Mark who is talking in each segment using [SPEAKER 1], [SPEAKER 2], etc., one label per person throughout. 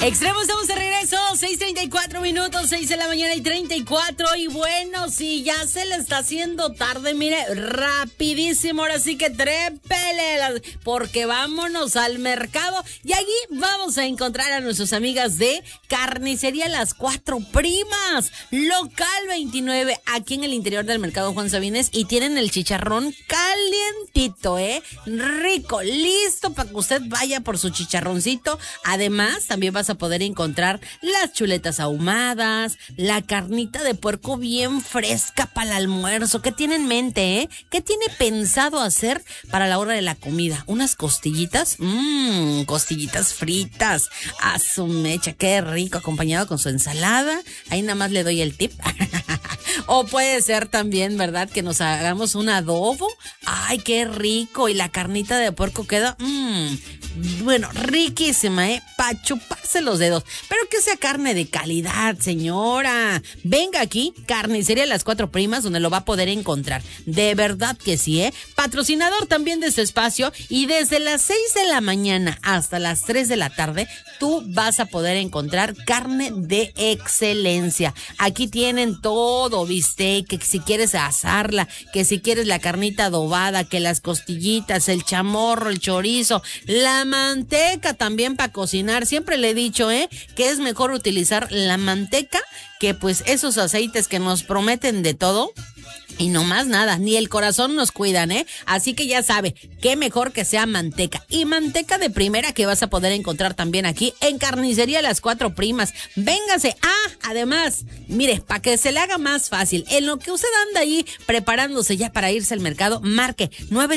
[SPEAKER 1] Extremo, estamos de regreso, 6:34 minutos, 6 de la mañana y 34. Y bueno, si ya se le está haciendo tarde, mire, rapidísimo, ahora sí que trépele, porque vámonos al mercado. Y allí vamos a encontrar a nuestras amigas de Carnicería Las Cuatro Primas, local 29, aquí en el interior del mercado Juan Sabines. Y tienen el chicharrón calientito, rico, listo para que usted vaya por su chicharroncito. Además, también vas a poder encontrar las chuletas ahumadas, la carnita de puerco bien fresca para el almuerzo. ¿Qué tiene en mente, ¿Qué tiene pensado hacer para la hora de la comida? ¿Unas costillitas? Costillitas fritas. A su mecha, qué rico, acompañado con su ensalada. Ahí nada más le doy el tip. O puede ser también, ¿verdad?, que nos hagamos un adobo. Ay, qué rico. Y la carnita de puerco queda, bueno, riquísima, para chuparse los dedos. Pero que sea carne de calidad, señora. Venga aquí, Carnicería Las Cuatro Primas, donde lo va a poder encontrar. De verdad que sí, Patrocinador también de este espacio. Y desde las 6 de la mañana hasta las 3 de la tarde, tú vas a poder encontrar carne de excelencia. Aquí tienen todo, bistec, que si quieres asarla, que si quieres la carnita adobada, que las costillitas, el chamorro, el chorizo, la manteca también para cocinar. Siempre le he dicho, que es mejor utilizar la manteca que pues esos aceites que nos prometen de todo. Y no más nada, ni el corazón nos cuidan, Así que ya sabe, qué mejor que sea manteca. Y manteca de primera que vas a poder encontrar también aquí en Carnicería Las Cuatro Primas. Véngase. Además, mire, para que se le haga más fácil, en lo que usted anda ahí preparándose ya para irse al mercado, marque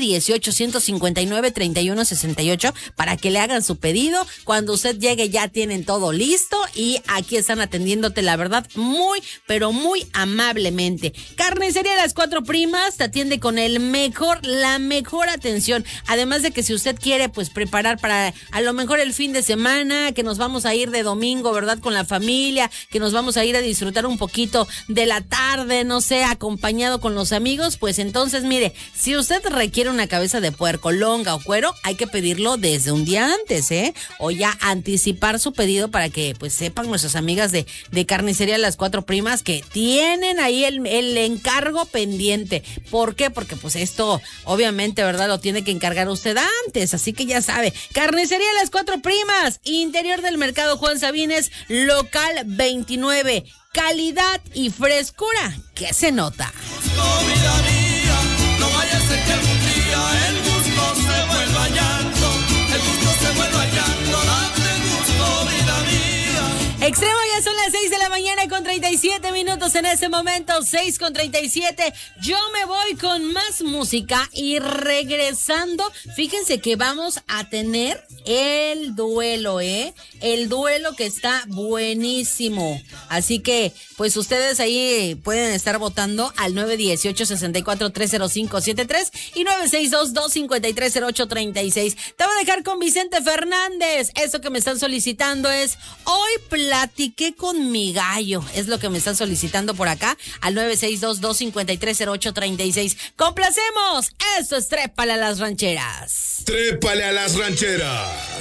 [SPEAKER 1] 918-159-3168 para que le hagan su pedido. Cuando usted llegue ya tienen todo listo y aquí están atendiéndote, la verdad, muy, pero muy amablemente. Carnicería Las Cuatro Primas te atiende con la mejor atención. Además de que si usted quiere pues preparar para a lo mejor el fin de semana, que nos vamos a ir de domingo, ¿verdad?, con la familia, que nos vamos a ir a disfrutar un poquito de la tarde, no sé, acompañado con los amigos, pues entonces mire, si usted requiere una cabeza de puerco, longa o cuero, hay que pedirlo desde un día antes, o ya anticipar su pedido para que pues sepan nuestras amigas de Carnicería Las Cuatro Primas que tienen ahí el encargo pendiente. ¿Por qué? Porque pues esto obviamente, ¿verdad?, lo tiene que encargar usted antes, así que ya sabe. Carnicería Las Cuatro Primas, interior del mercado Juan Sabines, local 29. Calidad y frescura que se nota.
[SPEAKER 2] Vida mía, no vaya a ser que algún día el gusto se vuelva llanto, el gusto se vuelva llanto, date gusto, vida mía.
[SPEAKER 1] Extremo, ya son las 6 de la mañana con 37 minutos en ese momento, 6:37. Yo me voy con más música y regresando, fíjense que vamos a tener el duelo, el duelo que está buenísimo. Así que, pues ustedes ahí pueden estar votando al 918-64-30573 y 962-253-0836. Te voy a dejar con Vicente Fernández. Eso que me están solicitando es Hoy platiqué con mi gallo. Es lo que me están solicitando por acá al 962-253-0836. ¡Complacemos! Esto es Trépale a las Rancheras.
[SPEAKER 3] Trépale a las Rancheras.